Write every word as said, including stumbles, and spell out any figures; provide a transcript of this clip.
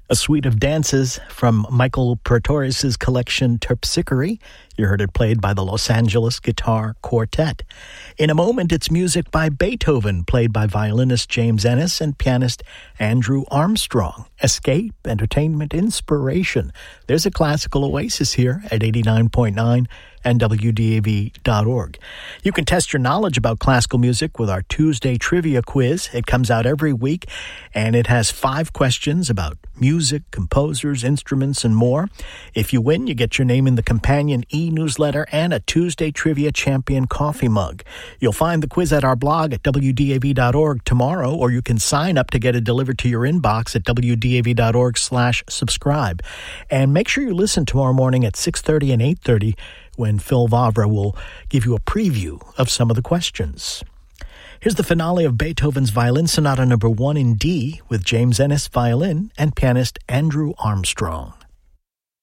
A suite of dances from Michael Pretorius' collection Terpsichore. You heard it played by the Los Angeles Guitar Quartet. In a moment, it's music by Beethoven, played by violinist James Ennis and pianist Andrew Armstrong. Escape, entertainment, inspiration. There's a classical oasis here at eighty-nine point nine and W D A V dot org. You can test your knowledge about classical music with our Tuesday trivia quiz. It comes out every week, and it has five questions about music, composers, instruments, and more. If you win, you get your name in the companion e-newsletter and a Tuesday Trivia Champion coffee mug. You'll find the quiz at our blog at W D A V dot org tomorrow, or you can sign up to get it delivered to your inbox at W D A V dot org slash subscribe. And make sure you listen tomorrow morning at six thirty and eight thirty when Phil Vavra will give you a preview of some of the questions. Here's the finale of Beethoven's Violin Sonata number one in D with James Ennis violin and pianist Andrew Armstrong.